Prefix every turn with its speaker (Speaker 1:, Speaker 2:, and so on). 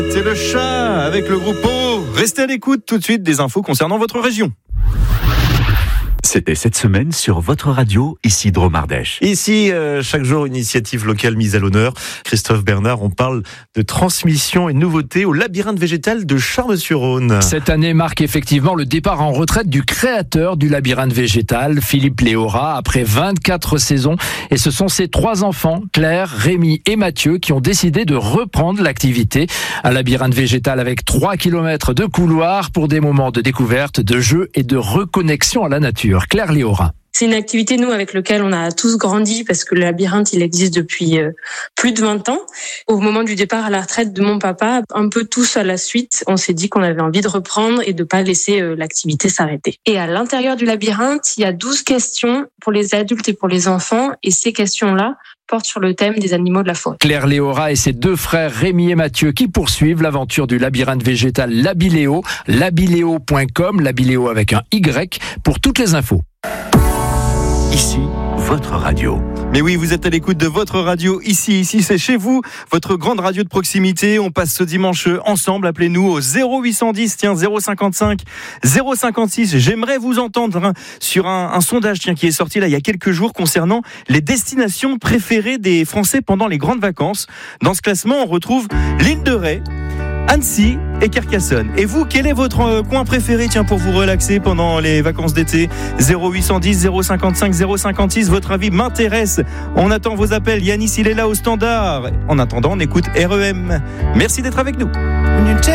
Speaker 1: C'est le chat avec le groupe O. Restez à l'écoute, tout de suite des infos concernant votre région.
Speaker 2: C'était cette semaine sur votre radio, ici Drôme Ardèche.
Speaker 1: Ici, chaque jour, une initiative locale mise à l'honneur. Christophe Bernard, on parle de transmission et nouveautés au labyrinthe végétal de Charles-sur-Rhône.
Speaker 3: Cette année marque effectivement le départ en retraite du créateur du labyrinthe végétal, Philippe Léora, après 24 saisons. Et ce sont ses 3 enfants, Claire, Rémi et Mathieu, qui ont décidé de reprendre l'activité. Un labyrinthe végétal avec 3 km de couloirs pour des moments de découverte, de jeu et de reconnexion à la nature. Claire Léora.
Speaker 4: C'est une activité, nous, avec laquelle on a tous grandi parce que le labyrinthe, il existe depuis plus de 20 ans. Au moment du départ à la retraite de mon papa, un peu tous à la suite, on s'est dit qu'on avait envie de reprendre et de pas laisser l'activité s'arrêter. Et à l'intérieur du labyrinthe, il y a 12 questions pour les adultes et pour les enfants. Et ces questions-là portent sur le thème des animaux de la forêt.
Speaker 3: Claire Léora et ses 2 frères Rémi et Mathieu qui poursuivent l'aventure du labyrinthe végétal Labiléo, labiléo.com, Labiléo avec un Y, pour toutes les infos.
Speaker 2: Ici, votre radio.
Speaker 1: Mais oui, vous êtes à l'écoute de votre radio. Ici, c'est chez vous, votre grande radio de proximité. On passe ce dimanche ensemble. Appelez-nous au 0810 055 056. J'aimerais vous entendre sur un sondage qui est sorti là il y a quelques jours concernant les destinations préférées des Français pendant les grandes vacances. Dans ce classement, on retrouve l'île de Ré, Annecy et Carcassonne. Et vous, quel est votre coin préféré pour vous relaxer pendant les vacances d'été? 0810 055 056, votre avis m'intéresse. On attend vos appels. Yanis, il est là au standard. En attendant, on écoute REM. Merci d'être avec nous.